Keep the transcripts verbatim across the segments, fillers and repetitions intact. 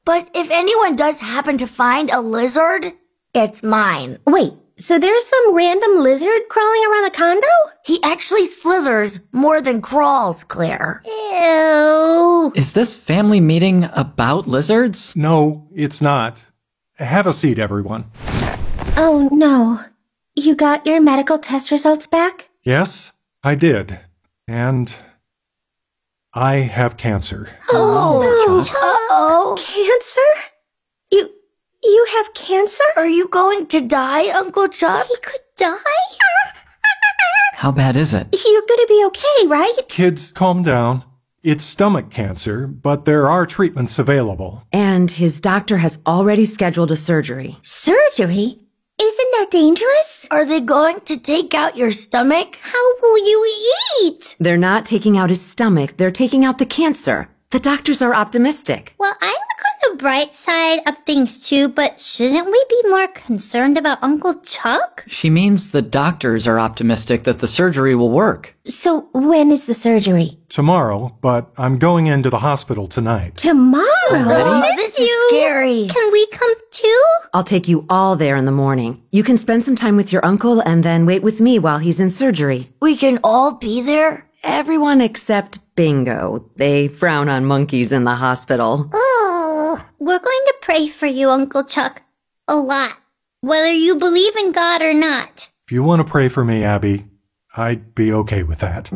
But if anyone does happen to find a lizard, it's mine. Wait, so there's some random lizard crawling around the condo? He actually slithers more than crawls, Claire. Ew. Is this family meeting about lizards? No, it's not. Have a seat, everyone. Oh, no. You got your medical test results back? Yes, I did. And I have cancer. Oh, no. uh-oh. Cancer? You, you have cancer? Are you going to die, Uncle Chuck? He could die? How bad is it? You're gonna be okay, right? Kids, calm down. It's stomach cancer, but there are treatments available. And his doctor has already scheduled a surgery. Surgery? Isn't that dangerous? Are they going to take out your stomach? How will you eat? They're not taking out his stomach, they're taking out the cancer. The doctors are optimistic. Well, I look on the bright side of things too, but shouldn't we be more concerned about Uncle Chuck? She means the doctors are optimistic that the surgery will work. So when is the surgery? Tomorrow, but I'm going into the hospital tonight. Tomorrow? Oh, this is scary. Can we come too? I'll take you all there in the morning. You can spend some time with your uncle and then wait with me while he's in surgery. We can all be there? Everyone except Bingo. They frown on monkeys in the hospital. Oh, we're going to pray for you, Uncle Chuck. A lot. Whether you believe in God or not. If you want to pray for me, Abby, I'd be okay with that.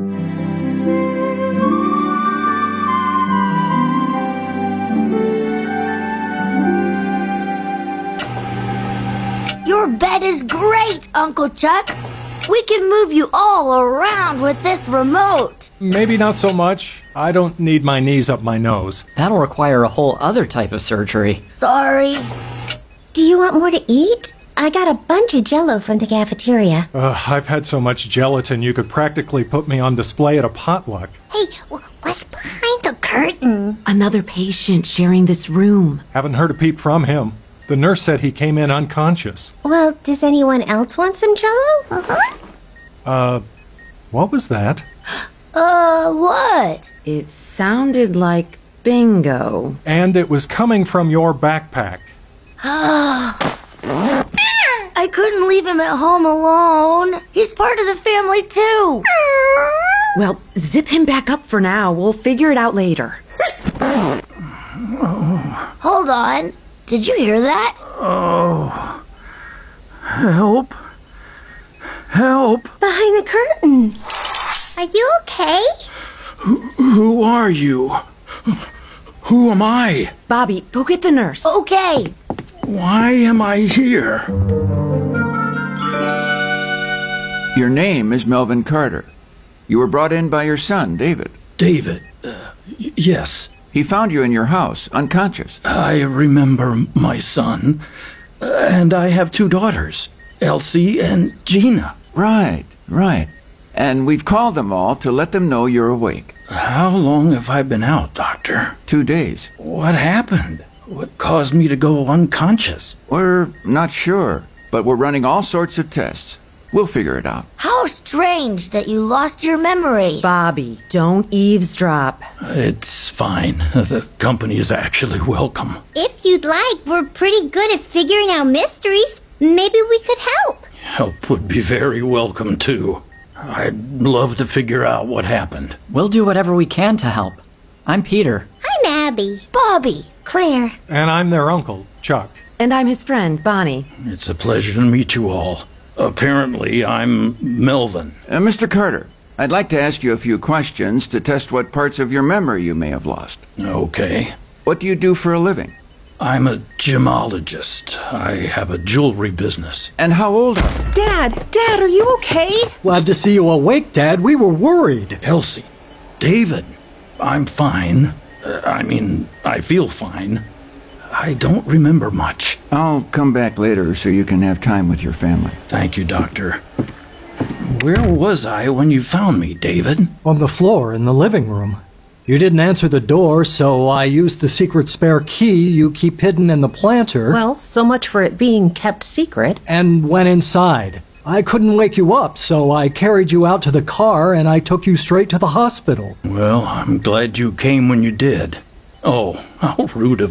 Your bed is great, Uncle Chuck. We can move you all around with this remote. Maybe not so much. I don't need my knees up my nose. That'll require a whole other type of surgery. Sorry. Do you want more to eat? I got a bunch of Jell-O from the cafeteria. Uh, I've had so much gelatin you could practically put me on display at a potluck. Hey, what's behind the curtain? Another patient sharing this room. Haven't heard a peep from him. The nurse said he came in unconscious. Well, does anyone else want some Jell-O? Uh-huh. Uh, what was that? Uh, what? It sounded like Bingo. And it was coming from your backpack. I couldn't leave him at home alone. He's part of the family, too. Well, zip him back up for now. We'll figure it out later. Hold on. Did you hear that? Oh. Help. Help. Behind the curtain. Are you okay? Who, who are you? Who am I? Bobby, go get the nurse. Okay. Why am I here? Your name is Melvin Carter. You were brought in by your son, David. David. Uh, y- yes. He found you in your house, unconscious. I remember my son. Uh, and I have two daughters, Elsie and Gina. Right, right. And we've called them all to let them know you're awake. How long have I been out, Doctor? Two days. What happened? What caused me to go unconscious? We're not sure, but we're running all sorts of tests. We'll figure it out. How strange that you lost your memory. Bobby, don't eavesdrop. It's fine. The company is actually welcome. If you'd like, we're pretty good at figuring out mysteries. Maybe we could help. Help would be very welcome, too. I'd love to figure out what happened. We'll do whatever we can to help. I'm Peter. I'm Abby. Bobby. Claire. And I'm their uncle, Chuck. And I'm his friend, Bonnie. It's a pleasure to meet you all. Apparently, I'm Melvin. Uh, Mister Carter, I'd like to ask you a few questions to test what parts of your memory you may have lost. Okay. What do you do for a living? I'm a gemologist. I have a jewelry business. And how old are you? Dad, Dad, are you okay? Glad to see you awake, Dad. We were worried. Elsie. David. I'm fine. Uh, I mean, I feel fine. I don't remember much. I'll come back later so you can have time with your family. Thank you, Doctor. Where was I when you found me, David? On the floor in the living room. You didn't answer the door, so I used the secret spare key you keep hidden in the planter. Well, so much for it being kept secret. And went inside. I couldn't wake you up, so I carried you out to the car and I took you straight to the hospital. Well, I'm glad you came when you did. Oh, how rude of